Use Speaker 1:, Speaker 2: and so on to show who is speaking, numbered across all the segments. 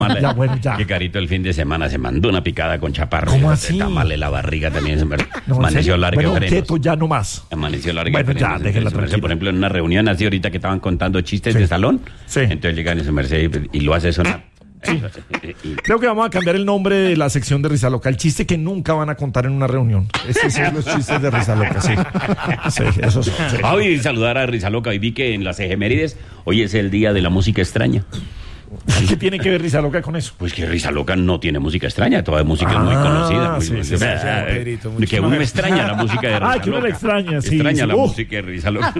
Speaker 1: Ya, bueno, ya.
Speaker 2: Que Carito el fin de semana se mandó una picada con chaparro.
Speaker 1: ¿Cómo así?
Speaker 2: Tamarle la barriga también.
Speaker 1: No,
Speaker 2: Amaneció largo.
Speaker 1: bueno, quieto, ya no más.
Speaker 2: Amaneció largo.
Speaker 1: Bueno, ya, déjenla tranquila.
Speaker 2: Por ejemplo, en una reunión así ahorita que estaban contando chistes de salón.
Speaker 1: Sí.
Speaker 2: Entonces llegan en su merced y lo hace sonar.
Speaker 1: Sí. Creo que vamos a cambiar el nombre de la sección de Risa Loca. El chiste que nunca van a contar en una reunión. Esos son los chistes de Risa Loca, sí. Sí, esos son. Sí.
Speaker 2: Hoy saludar a Risa Loca y vi que en las efemérides hoy es el día de la música extraña.
Speaker 1: ¿Qué tiene que ver Risa Loca con eso?
Speaker 2: Pues que Risa Loca no tiene música extraña, toda música es muy conocida.
Speaker 1: Sí,
Speaker 2: Muy,
Speaker 1: sí,
Speaker 3: Pedrito,
Speaker 2: que uno me extraña la música de Risa
Speaker 1: que uno
Speaker 2: Loca.
Speaker 1: la extraña, sí.
Speaker 2: Extraña
Speaker 1: Sí.
Speaker 2: la música de Risa Loca.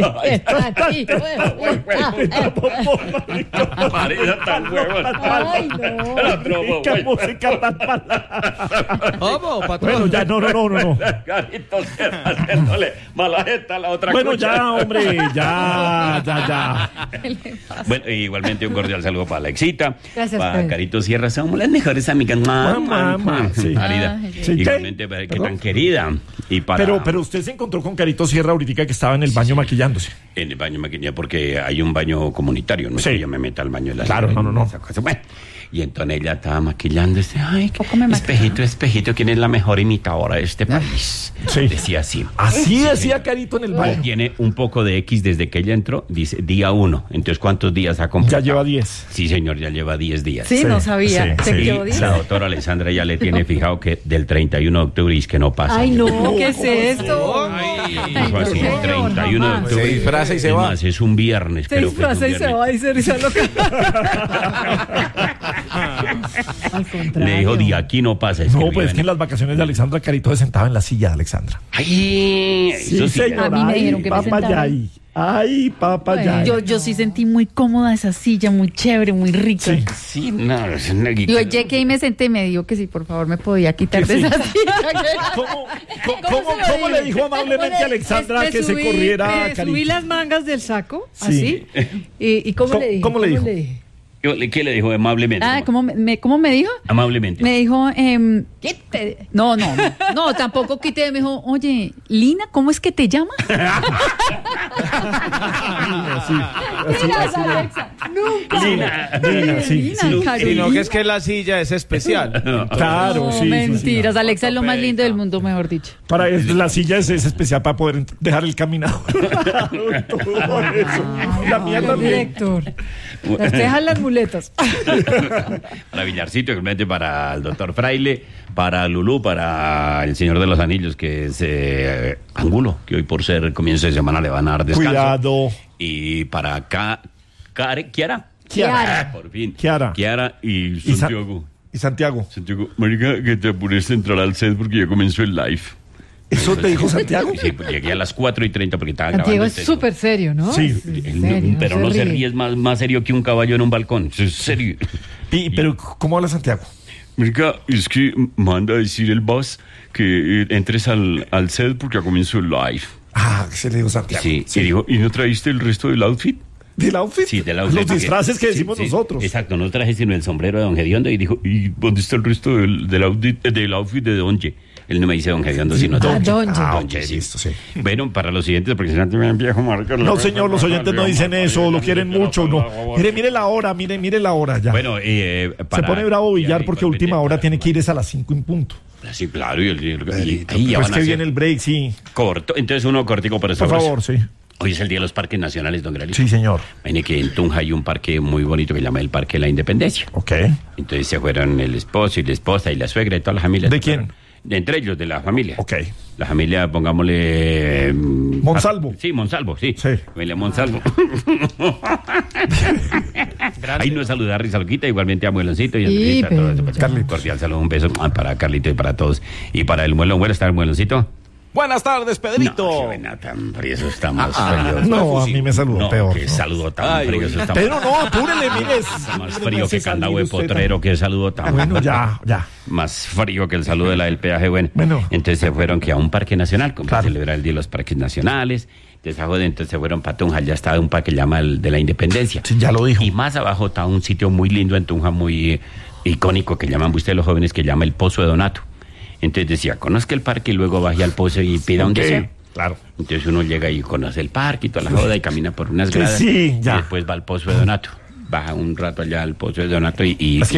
Speaker 2: Parece tan huevón.
Speaker 4: Ay, no.
Speaker 1: ¿Qué música tan mala?
Speaker 3: ¿Cómo, patrón?
Speaker 1: Bueno, ya, no.
Speaker 2: Carito haciéndole mala jeta a la otra
Speaker 1: Bueno,
Speaker 2: cucha.
Speaker 1: ya, hombre, ya.
Speaker 2: Bueno, igualmente un cordial saludo para Alexita,
Speaker 4: Gracias,
Speaker 2: para
Speaker 4: Pedro.
Speaker 2: Carito Sierra, somos las mejores amigas.
Speaker 1: Mamá, sí.
Speaker 2: Marida.
Speaker 1: Sí,
Speaker 2: Igualmente,
Speaker 1: ¿qué?
Speaker 2: que tan querida. Y para
Speaker 1: Pero usted se encontró con Carito Sierra ahorita que estaba en el baño maquillándose.
Speaker 2: en el baño maquinilla, porque hay un baño comunitario, no es
Speaker 1: Sí.
Speaker 2: que yo me meta al baño de la
Speaker 1: Claro, no.
Speaker 2: esa cosa. Bueno, y entonces ella estaba maquillándose. Ay,
Speaker 4: Poco me
Speaker 2: espejito, ¿quién es la mejor imitadora de este país?
Speaker 1: Sí.
Speaker 2: Decía así.
Speaker 1: Así decía Carito en el baño.
Speaker 2: Tiene un poco de X desde que ella entró, dice día 1. Entonces, ¿cuántos días ha completado?
Speaker 1: Ya lleva 10.
Speaker 2: Sí, señor, ya lleva 10 días.
Speaker 4: Sí, no sabía.
Speaker 1: sí,
Speaker 4: Se
Speaker 1: sí.
Speaker 4: quedó
Speaker 2: Y
Speaker 4: diez.
Speaker 2: la doctora Alessandra ya le tiene fijado que del 31 de octubre es que no pasa.
Speaker 4: Ay, no, ¿qué es esto?
Speaker 2: Dijo así,
Speaker 4: señor,
Speaker 2: 31 de
Speaker 4: jamás.
Speaker 2: octubre.
Speaker 3: Se disfraza y se
Speaker 2: Es
Speaker 3: va.
Speaker 2: más, es un viernes.
Speaker 4: Se
Speaker 2: creo que es un
Speaker 4: disfraza y se
Speaker 2: viernes.
Speaker 4: va, dice Risa Loca. Al contrario.
Speaker 2: Le dijo, de aquí no pasa. Es
Speaker 1: No,
Speaker 2: que
Speaker 1: pues es
Speaker 2: viven-
Speaker 1: que en las vacaciones de Alexandra Carito se sentaba en la silla de Alexandra.
Speaker 2: Ay, eso sí.
Speaker 1: señor.
Speaker 4: A mí me dijeron que me sentara.
Speaker 1: Papayay. Ay, papayay.
Speaker 4: Yo sí sentí muy cómoda esa silla, muy chévere, muy rica.
Speaker 1: Sí.
Speaker 2: Sí, no, es una-
Speaker 4: Yo llegué y me senté y me dijo que sí, por favor, me podía quitar de
Speaker 1: Sí.
Speaker 4: esa silla.
Speaker 1: ¿Cómo le dijo amablemente a Alexandra que se corriera a
Speaker 5: Subí
Speaker 1: Carito?
Speaker 5: las mangas del saco,
Speaker 1: Sí.
Speaker 5: así. ¿Y cómo le dije?
Speaker 1: ¿Cómo le dijo?
Speaker 2: ¿Qué le dijo amablemente?
Speaker 4: Ah, ¿cómo me dijo?
Speaker 2: Amablemente.
Speaker 4: Me dijo, quítate. No, tampoco quité. Me dijo, oye, Lina, ¿cómo es que te llamas? Mentiras, Alexa. Nunca.
Speaker 1: Lina, sí,
Speaker 4: Lina,
Speaker 1: sí.
Speaker 4: Carolina.
Speaker 3: Sino que es que la silla es especial.
Speaker 1: Claro,
Speaker 4: No,
Speaker 1: sí.
Speaker 4: mentiras. Alexa es lo más lindo del mundo, mejor dicho.
Speaker 1: La silla es especial para poder dejar el caminador. Todo eso. La mía también.
Speaker 5: Director. Las dejan las muletas.
Speaker 2: Para Villarcito, igualmente para el doctor Fraile, para Lulú, para el Señor de los Anillos, que es Angulo, que hoy por ser comienzo de semana le van a dar descanso.
Speaker 1: Cuidado.
Speaker 2: Y para Kiara.
Speaker 1: Kiara.
Speaker 2: Por fin.
Speaker 1: Kiara.
Speaker 2: Y
Speaker 1: Y
Speaker 2: Santiago.
Speaker 1: Y Santiago.
Speaker 2: Santiago, marica, que te apures a entrar al set porque ya comenzó el live.
Speaker 1: ¿Eso te dijo Santiago?
Speaker 2: Sí, pues llegué a las 4:30 porque estaba
Speaker 5: Santiago
Speaker 2: grabando.
Speaker 5: es súper serio, ¿no?
Speaker 1: Sí.
Speaker 5: En serio,
Speaker 2: Pero no se
Speaker 5: ríe.
Speaker 2: ríe, es más serio que un caballo en un balcón. Eso es serio.
Speaker 1: Pero, ¿cómo habla Santiago?
Speaker 2: Marica, es que manda a decir el boss que entres al set porque ya comenzó el live.
Speaker 1: Ah, ¿qué se le dijo Santiago?
Speaker 2: Sí, y dijo, ¿y no trajiste el resto del outfit?
Speaker 1: ¿Del outfit?
Speaker 2: Sí, del outfit.
Speaker 1: Los disfraces que
Speaker 2: Sí,
Speaker 1: decimos
Speaker 2: sí,
Speaker 1: nosotros.
Speaker 2: Exacto, no traje sino el sombrero de Don Gediondo y dijo, ¿y dónde está el resto del outfit de Donje? Él no me dice Don Gediondo, sino
Speaker 5: Donje.
Speaker 1: Ok,
Speaker 2: sí.
Speaker 1: listo, sí.
Speaker 2: Bueno, para los siguientes, porque si no te ven viejo, marca.
Speaker 1: No, señor, los oyentes no dicen eso, lo quieren mucho, no. Mire la hora, mire la hora ya.
Speaker 2: Bueno,
Speaker 1: Se pone bravo Villar porque última hora tiene que ir a las 5 en punto.
Speaker 2: Sí, claro, y ahí ya
Speaker 1: Pues
Speaker 2: van a
Speaker 1: que
Speaker 2: ser
Speaker 1: viene el break, sí.
Speaker 2: corto. Entonces uno cortico para
Speaker 1: Por favor, sí.
Speaker 2: Hoy es el Día de los Parques Nacionales, don Gralito.
Speaker 1: Sí, señor.
Speaker 2: Viene que en Tunja hay un parque muy bonito que se llama el Parque de la Independencia.
Speaker 1: Ok.
Speaker 2: Entonces se fueron el esposo y la esposa y la suegra y toda la familia.
Speaker 1: ¿De quién?
Speaker 2: Entre ellos, de la familia.
Speaker 1: Ok.
Speaker 2: La familia, pongámosle...
Speaker 1: Monsalvo.
Speaker 2: Sí, Monsalvo, sí.
Speaker 1: Sí.
Speaker 2: Familia Monsalvo. Ahí nos saluda Risa Loquita, igualmente a Mueloncito y a
Speaker 4: Sí,
Speaker 2: Andresita, todo eso.
Speaker 4: pero-
Speaker 1: Carlitos.
Speaker 2: Cordial saludo, un beso para Carlito y para todos. Y para el Muelón, ¿está el Mueloncito?
Speaker 3: Buenas tardes, Pedrito.
Speaker 2: No, qué buena, tan frío, eso está más frío.
Speaker 1: No, a mí me saludó
Speaker 2: No,
Speaker 1: peor.
Speaker 2: qué
Speaker 1: ¿no?
Speaker 2: saludo tan
Speaker 3: Ay,
Speaker 2: frío,
Speaker 3: uy.
Speaker 2: eso está
Speaker 1: Pero no, apúrele, mire.
Speaker 2: está más frío que candado de potrero, que saludo tan
Speaker 1: Bueno, ya.
Speaker 2: más frío que el saludo de la del peaje, bueno. Entonces se fueron que a un parque nacional, como
Speaker 1: Claro.
Speaker 2: para celebrar el Día de los Parques Nacionales. Entonces se fueron para Tunja, ya estaba un parque que llama el de la Independencia.
Speaker 1: Sí, ya lo dijo.
Speaker 2: Y más abajo está un sitio muy lindo en Tunja, muy icónico, que llaman ustedes los jóvenes, que llama el Pozo de Donato. Entonces decía, conozca el parque y luego baje al pozo y pida un
Speaker 1: Ok,
Speaker 2: deseo.
Speaker 1: Claro.
Speaker 2: Entonces uno llega y conoce el parque y toda la joda y camina por unas
Speaker 1: Que
Speaker 2: gradas
Speaker 1: sí, ya.
Speaker 2: y después va al Pozo de Donato. baja un rato allá al pozo de Donato y
Speaker 1: Es que